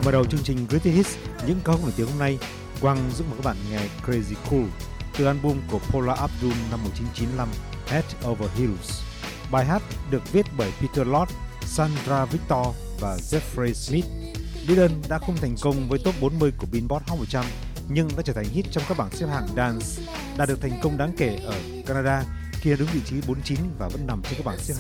Mở đầu chương trình Greatest Hits, những ca khúc nổi tiếng hôm nay, Quang giúp mời các bạn nghe Crazy Cool từ album của Paula Abdul năm 1995, Head Over Heels. Bài hát được viết bởi Peter Lord, Sandra Victor và Jeffrey Smith. Dylan đã không thành công với top 40 của Billboard Hot 100 nhưng đã trở thành hit trong các bảng xếp hạng dance, đạt được thành công đáng kể ở Canada khi đã đứng vị trí 49 và vẫn nằm trên các bảng xếp hạng